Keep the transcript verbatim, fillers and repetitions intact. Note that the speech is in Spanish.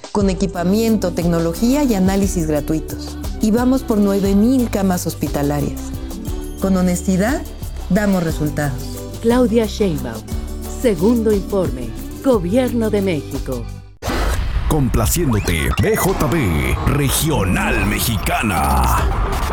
con equipamiento, tecnología y análisis gratuitos. Y vamos por nueve mil camas hospitalarias. Con honestidad, damos resultados. Claudia Sheinbaum. Segundo informe. Gobierno de México. Complaciéndote, B J B, Regional Mexicana.